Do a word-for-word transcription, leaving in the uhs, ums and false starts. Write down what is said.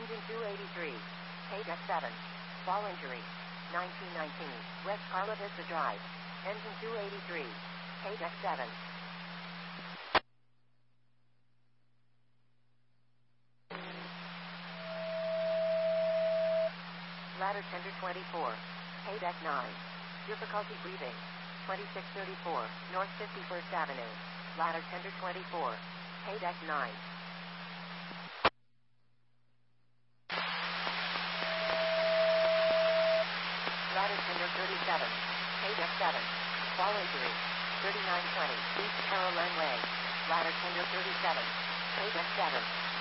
Engine two eighty-three. Pay deck seven. Fall injury. nineteen nineteen. West Carla Vista Drive. Engine two eighty-three. Pay deck seven. Ladder tender twenty-four. Pay deck nine. Difficulty breathing. twenty-six thirty-four. North fifty-first Avenue. Ladder tender twenty-four. Pay deck nine. Ladder tender thirty-seven. Pay deck seven. Fall injury. thirty-nine twenty. East Carroll Way. Ladder tender thirty-seven. Pay deck seven.